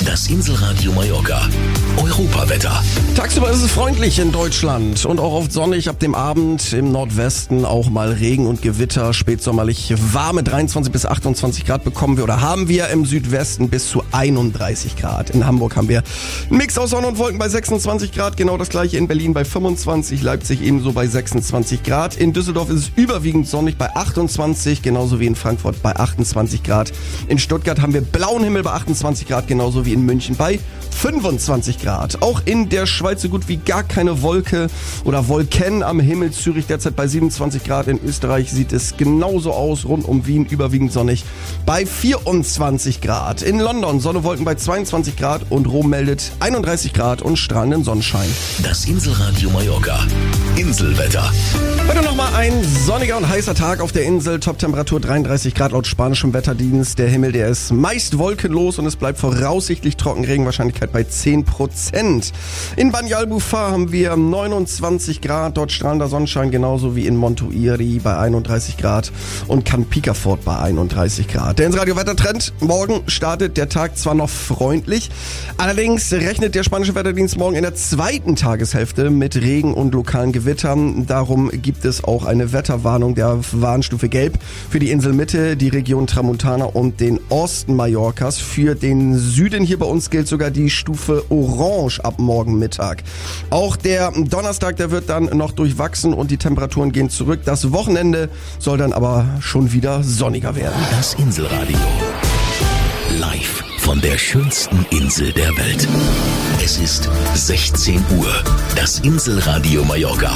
Das Inselradio Mallorca. Europawetter. Tagsüber ist es freundlich in Deutschland und auch oft sonnig. Ab dem Abend im Nordwesten auch mal Regen und Gewitter. Spätsommerlich warme 23 bis 28 Grad bekommen wir oder haben wir im Südwesten bis zu 31 Grad. In Hamburg haben wir einen Mix aus Sonne und Wolken bei 26 Grad. Genau das gleiche in Berlin bei 25, Leipzig ebenso bei 26 Grad. In Düsseldorf ist es überwiegend sonnig bei 28, genauso wie in Frankfurt bei 28 Grad. In Stuttgart haben wir blauen Himmel bei 28 Grad, genauso wie in München bei 25 Grad. Auch in der Schweiz so gut wie gar keine Wolke oder Wolken am Himmel. Zürich derzeit bei 27 Grad. In Österreich sieht es genauso aus. Rund um Wien überwiegend sonnig bei 24 Grad. In London Sonne, Wolken bei 22 Grad und Rom meldet 31 Grad und strahlenden Sonnenschein. Das Inselradio Mallorca. Inselwetter. Heute nochmal ein sonniger und heißer Tag auf der Insel. Toptemperatur 33 Grad laut spanischem Wetterdienst. Der Himmel, der ist meist wolkenlos und es bleibt voraussichtlich trocken. Regenwahrscheinlichkeit bei 10%. In Banyalbufar haben wir 29 Grad. Dort strahlender Sonnenschein, genauso wie in Montuiri bei 31 Grad und Can Picafort bei 31 Grad. Der Inselradio Wettertrend. Morgen startet der Tag zwar noch freundlich, allerdings rechnet der spanische Wetterdienst morgen in der zweiten Tageshälfte mit Regen und lokalen Gewittern. Darum gibt es auch eine Wetterwarnung der Warnstufe Gelb für die Inselmitte, die Region Tramontana und den Osten Mallorcas. Für den Süden hier bei uns gilt sogar die Stufe Orange ab morgen Mittag. Auch der Donnerstag, der wird dann noch durchwachsen und die Temperaturen gehen zurück. Das Wochenende soll dann aber schon wieder sonniger werden. Das Inselradio. Live von der schönsten Insel der Welt. Es ist 16 Uhr. Das Inselradio Mallorca.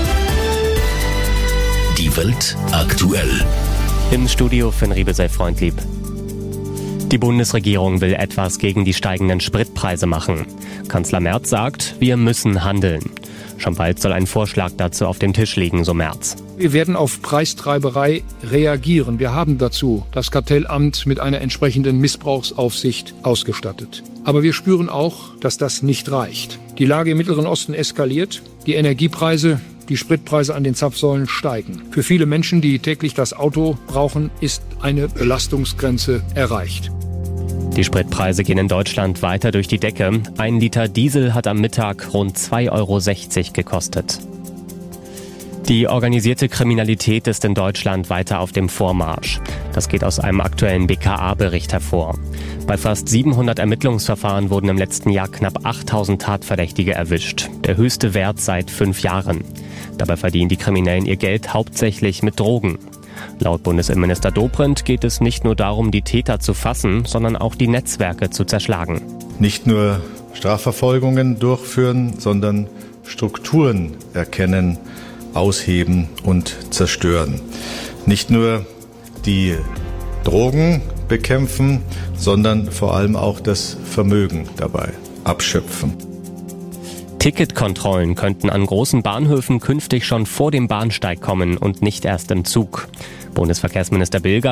Die Welt aktuell. Im Studio Finn Riebe sei freundlieb. Die Bundesregierung will etwas gegen die steigenden Spritpreise machen. Kanzler Merz sagt, wir müssen handeln. Schon bald soll ein Vorschlag dazu auf dem Tisch liegen, so Merz. Wir werden auf Preistreiberei reagieren. Wir haben dazu das Kartellamt mit einer entsprechenden Missbrauchsaufsicht ausgestattet. Aber wir spüren auch, dass das nicht reicht. Die Lage im Mittleren Osten eskaliert. Die Energiepreise, die Spritpreise an den Zapfsäulen steigen. Für viele Menschen, die täglich das Auto brauchen, ist eine Belastungsgrenze erreicht. Die Spritpreise gehen in Deutschland weiter durch die Decke. 1 Liter Diesel hat am Mittag rund 2,60 Euro gekostet. Die organisierte Kriminalität ist in Deutschland weiter auf dem Vormarsch. Das geht aus einem aktuellen BKA-Bericht hervor. Bei fast 700 Ermittlungsverfahren wurden im letzten Jahr knapp 8000 Tatverdächtige erwischt. Der höchste Wert seit 5 Jahren. Dabei verdienen die Kriminellen ihr Geld hauptsächlich mit Drogen. Laut Bundesinnenminister Dobrindt geht es nicht nur darum, die Täter zu fassen, sondern auch die Netzwerke zu zerschlagen. Nicht nur Strafverfolgungen durchführen, sondern Strukturen erkennen, ausheben und zerstören. Nicht nur die Drogen bekämpfen, sondern vor allem auch das Vermögen dabei abschöpfen. Ticketkontrollen könnten an großen Bahnhöfen künftig schon vor dem Bahnsteig kommen und nicht erst im Zug. Bundesverkehrsminister Bilger